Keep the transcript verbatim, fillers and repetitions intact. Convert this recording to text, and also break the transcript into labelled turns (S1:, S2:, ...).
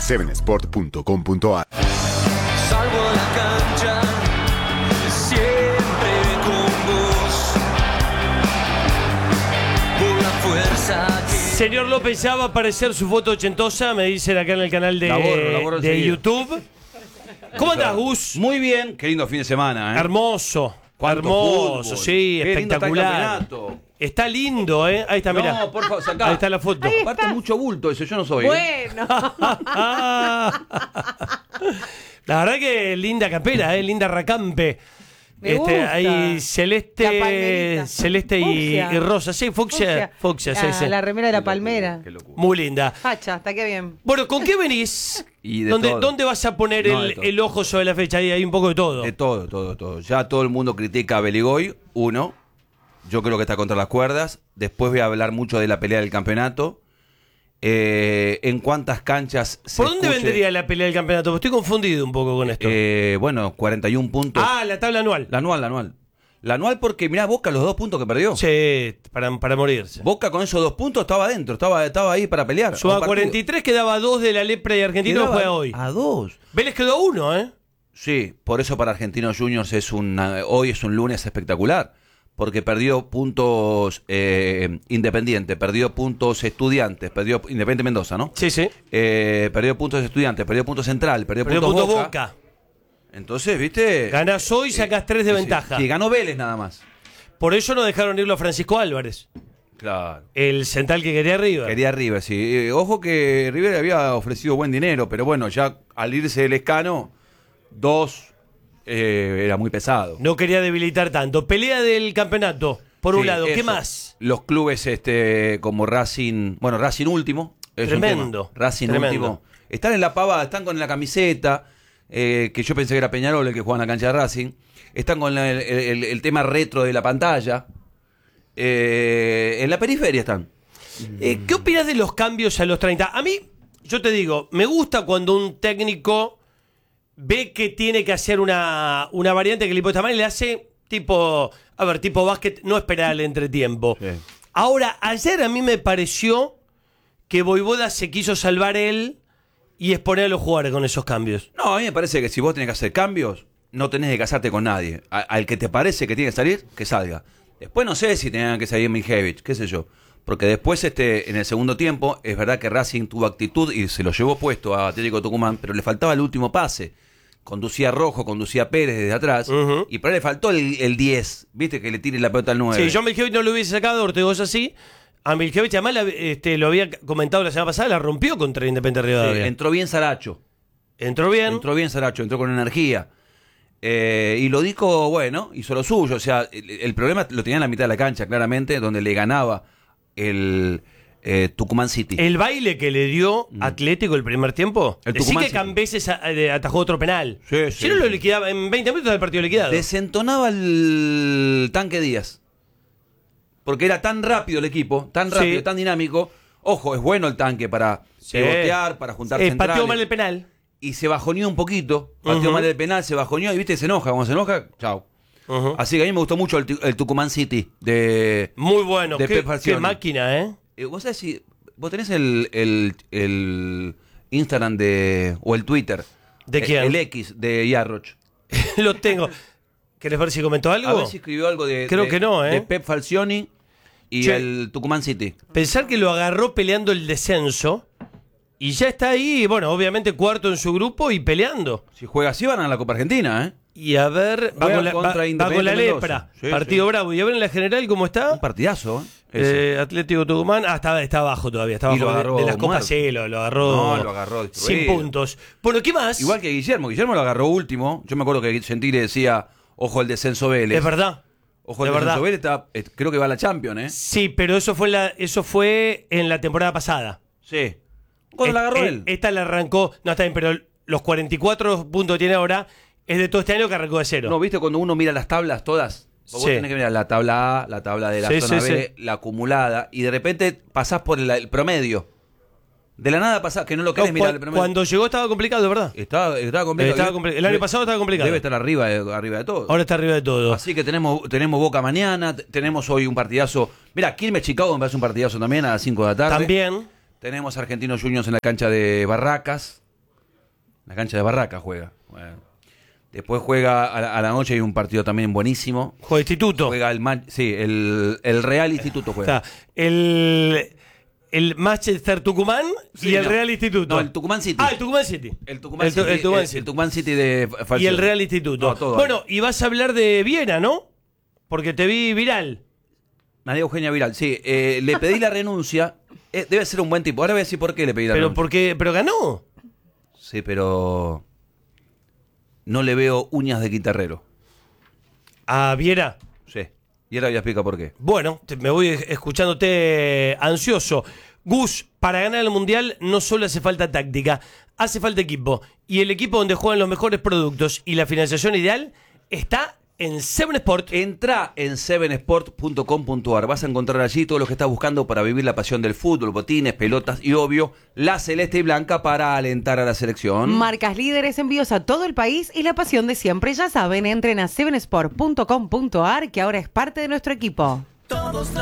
S1: seven sport punto com punto a r.
S2: Salvo la cancha, siempre con vos, por la fuerza que...
S3: Señor López, ya va a aparecer su foto ochentosa, me dicen acá en el canal de,
S4: La borro, la borro
S3: de
S4: enseguida.
S3: YouTube. ¿Cómo andás, Gus?
S4: Muy bien, qué lindo fin de semana, ¿eh?
S3: Hermoso,
S4: Cuánto
S3: hermoso,
S4: fútbol.
S3: sí,
S4: Qué lindo está el
S3: espectacular.
S4: campeonato.
S3: Está lindo, ¿eh? Ahí está, mirá.
S4: No, por favor, sacá.
S3: Ahí está la foto.
S4: Aparte mucho bulto eso, yo no soy. ¿eh?
S5: Bueno.
S3: La verdad que linda campera, ¿eh? Linda racampe.
S5: Me
S3: Este,
S5: gusta.
S3: ahí
S5: La
S3: celeste,
S5: palmerita.
S3: celeste y,
S5: Fucsia.
S3: y rosa. Sí, fucsia, fucsia, sí,
S5: Ah,
S3: sí.
S5: La remera de la palmera.
S4: Qué locura.
S3: Muy linda.
S5: Facha, está que bien.
S3: Bueno, ¿con qué venís?
S4: Y de
S3: ¿Dónde,
S4: todo.
S3: ¿Dónde vas a poner
S4: No, de
S3: el,
S4: todo.
S3: el ojo sobre la fecha? Ahí hay un poco de todo.
S4: De todo, todo, todo. Ya todo el mundo critica a Beligoy, uno. Yo creo que está contra las cuerdas. Después voy a hablar mucho de la pelea del campeonato. Eh, en cuántas canchas se
S3: ¿Por dónde
S4: escuche-
S3: vendría la pelea del campeonato? Porque estoy confundido un poco con esto.
S4: Eh, bueno, cuarenta y un puntos.
S3: ah, la tabla anual.
S4: La anual, la anual. La anual porque, mirá, Boca los dos puntos que perdió.
S3: Sí, para, para morirse.
S4: Boca con esos dos puntos estaba adentro, estaba, estaba ahí para pelear.
S3: Sumaba
S4: Un partido.
S3: cuarenta y tres, quedaba dos de la lepra y Argentino
S4: Quedaba
S3: juega hoy.
S4: A dos.
S3: Vélez quedó a uno, ¿eh?
S4: Sí, por eso para Argentinos Juniors es una, hoy es un lunes espectacular. Porque perdió puntos eh, Independiente, perdió puntos Estudiantes, perdió Independiente Mendoza, ¿no?
S3: Sí, sí.
S4: Eh, perdió puntos Estudiantes, perdió puntos Central, perdió,
S3: Perdió
S4: puntos
S3: punto
S4: Boca.
S3: Boca.
S4: Entonces, ¿viste?
S3: Ganás hoy, sacás tres de
S4: Sí,
S3: ventaja.
S4: Sí, ganó Vélez nada más.
S3: Por eso no dejaron irlo a Francisco Álvarez,
S4: Claro.
S3: el central que quería arriba.
S4: Quería River, sí. Eh, ojo que River había ofrecido buen dinero, pero bueno, ya al irse del Escano, dos eh, era muy pesado.
S3: No quería debilitar tanto. Pelea del campeonato, por un
S4: Sí,
S3: lado. ¿Qué
S4: eso.
S3: más?
S4: Los clubes este como Racing, bueno, Racing último. Es un
S3: Tremendo,
S4: tema. Racing
S3: tremendo.
S4: último. Están en la pavada, están con la camiseta, eh, que yo pensé que era Peñarol el que jugaba en la cancha de Racing. Están con la- el, el- el tema retro de la pantalla. Eh, en la periferia están.
S3: Eh, ¿Qué opinas de los cambios a los treinta? A mí, yo te digo, me gusta cuando un técnico ve que tiene que hacer una, una variante que el equipo está mal y le hace tipo, a ver, tipo básquet, no esperar el entretiempo.
S4: Sí.
S3: Ahora, ayer a mí me pareció que Voivoda se quiso salvar él y exponer a los jugadores con esos cambios.
S4: No, a mí me parece que si vos tenés que hacer cambios, no tenés que casarte con nadie. A- al que te parece que tiene que salir, que salga. Después no sé si tenían que salir Mijevich, qué sé yo. Porque después, este, en el segundo tiempo, es verdad que Racing tuvo actitud y se lo llevó puesto a Atlético Tucumán, pero le faltaba el último pase. Conducía Rojo, conducía Pérez desde atrás,
S3: Ujú.
S4: y por ahí le faltó el, el diez, ¿viste? Que le tire la pelota al nueve.
S3: Sí, yo a Milkevich no lo hubiese sacado, Ortegoza sí. A Milkevich, además, la- este, lo había comentado la semana pasada, la rompió contra Independiente
S4: Sí,
S3: Rivadavia.
S4: entró bien Saracho.
S3: Entró bien.
S4: Entró bien Saracho, entró con energía. Eh, y lo dijo, bueno, hizo lo suyo. O sea, el, el problema lo tenía en la mitad de la cancha, claramente, donde le ganaba el eh, Tucumán City.
S3: El baile que le dio Atlético el primer tiempo.
S4: El
S3: Decí
S4: Tucumán
S3: que
S4: sí.
S3: Cambeses a- eh, atajó otro penal.
S4: Sí,
S3: Si
S4: sí,
S3: no lo
S4: sí.
S3: liquidaba, en veinte minutos del partido liquidado.
S4: Desentonaba el tanque Díaz. Porque era tan rápido el equipo, tan rápido,
S3: Sí.
S4: tan dinámico. Ojo, es bueno el tanque para
S3: Sí.
S4: pivotear, para juntar
S3: Eh,
S4: centrales.
S3: pateó mal el penal.
S4: Y se bajoneó un poquito. Pateó
S3: Ujú.
S4: mal el penal, se bajoneó y viste, se enoja. Cuando se enoja, chao.
S3: Ujú.
S4: Así que a mí me gustó mucho el, tu- el Tucumán City de,
S3: Muy bueno.
S4: de
S3: Qué,
S4: Pep
S3: qué
S4: Falcioni.
S3: máquina, ¿eh?
S4: Eh, ¿Vos sabés si vos tenés el, el, el Instagram de o el Twitter?
S3: ¿De
S4: Eh,
S3: quién?
S4: El X de Yarroch.
S3: Lo tengo. ¿Querés ver si comentó algo?
S4: A ver si escribió algo de,
S3: Creo
S4: de-
S3: que no, ¿eh?
S4: de Pep Falcioni y
S3: Che.
S4: el Tucumán City.
S3: Pensar que lo agarró peleando el descenso y ya está ahí, bueno, obviamente cuarto en su grupo y peleando.
S4: Si juega así van a la Copa Argentina, ¿eh?
S3: Y a ver, va
S4: Juega
S3: con la,
S4: contra
S3: va- va
S4: Independiente
S3: con la
S4: Mendoza.
S3: lepra.
S4: Sí,
S3: Partido
S4: sí.
S3: bravo. Y a ver en la general cómo está.
S4: Un partidazo, ¿eh? Ese.
S3: Eh, Atlético Tucumán. Ah, está, está abajo todavía. Está
S4: Y
S3: abajo
S4: lo
S3: de-
S4: agarró
S3: de, las copas.
S4: muerto.
S3: Sí, lo, lo agarró.
S4: No, lo agarró
S3: sin
S4: destruido.
S3: puntos. Bueno, ¿qué más?
S4: Igual que Guillermo. Guillermo lo agarró último. Yo me acuerdo que Gentile decía, ojo el descenso Vélez.
S3: Es verdad.
S4: Ojo el
S3: es
S4: descenso
S3: verdad.
S4: Vélez. Está, eh, creo que va a la Champions, ¿eh?
S3: Sí, pero eso fue, en la, eso fue en la temporada pasada.
S4: Sí. ¿Cuándo la
S3: Es-
S4: agarró
S3: eh,
S4: él?
S3: Esta la arrancó. No, está bien, pero los cuarenta y cuatro puntos que tiene ahora es de todo este año que arrancó de cero.
S4: No, ¿viste cuando uno mira las tablas todas? Vos
S3: Sí.
S4: tenés que mirar la tabla A, la tabla de la
S3: Sí,
S4: zona
S3: sí,
S4: B, la acumulada, y de repente pasás por el, el promedio. De la nada pasás, que no lo querés
S3: No,
S4: mirar
S3: cua-
S4: el promedio.
S3: Cuando llegó estaba complicado, de verdad.
S4: Estaba, estaba complicado.
S3: Estaba compli- el año
S4: Debe-
S3: pasado estaba complicado.
S4: Debe estar arriba de, arriba de todo.
S3: Ahora está arriba de todo.
S4: Así que tenemos, tenemos Boca mañana, t- tenemos hoy un partidazo. Mira, Quilmes Chicago me parece un partidazo también a las cinco de la tarde.
S3: También.
S4: Tenemos Argentinos Juniors en la cancha de Barracas. La cancha de Barraca juega. Bueno. Después juega a la, a la noche, hay un partido también buenísimo.
S3: Juega Instituto.
S4: Juega el, Ma- sí, el, el Real Instituto juega.
S3: Está el, el Manchester Tucumán
S4: Sí,
S3: y el
S4: no.
S3: Real Instituto.
S4: No, el Tucumán City.
S3: Ah, el Tucumán City.
S4: El Tucumán,
S3: El tu-
S4: City,
S3: el Tucumán
S4: el-
S3: City.
S4: el Tucumán City de Falcioni.
S3: Y el Real Instituto.
S4: No, todo
S3: bueno,
S4: ahí.
S3: y vas a hablar de Viera, ¿no? Porque te vi viral.
S4: María Eugenia Viral, sí. Eh, le pedí la renuncia. Eh, debe ser un buen tipo. Ahora voy a decir por qué le pedí la
S3: Pero
S4: renuncia.
S3: porque, pero ganó.
S4: Sí, pero no le veo uñas de guitarrero.
S3: A Viera.
S4: Sí. Y ahora voy a explicar por qué.
S3: Bueno, te- me voy escuchándote ansioso. Gus, para ganar el Mundial no solo hace falta táctica, hace falta equipo. Y el equipo donde juegan los mejores productos y la financiación ideal está en Seven Sport.
S4: Entra en seven sport punto com punto a r. Vas a encontrar allí todo lo que estás buscando para vivir la pasión del fútbol, botines, pelotas y, obvio, la celeste y blanca para alentar a la selección.
S5: Marcas líderes, envíos a todo el país y la pasión de siempre. Ya saben, entren a seven sport punto com punto a r, que ahora es parte de nuestro equipo.